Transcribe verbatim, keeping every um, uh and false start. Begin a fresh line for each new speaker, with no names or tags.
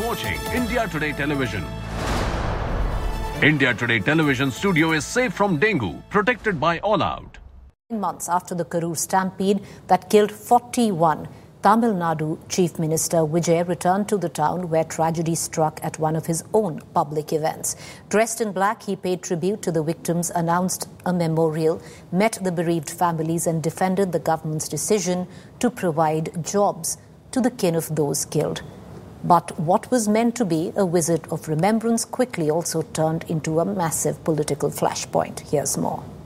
watching India Today Television. India Today Television studio is safe from dengue, protected by All Out.
Months after the Karur stampede that killed forty-one, Tamil Nadu Chief Minister Vijay returned to the town where tragedy struck at one of his own public events. Dressed in black, he paid tribute to the victims, announced a memorial, met the bereaved families and defended the government's decision to provide jobs to the kin of those killed. But what was meant to be a visit of remembrance quickly also turned into a massive political flashpoint. Here's more.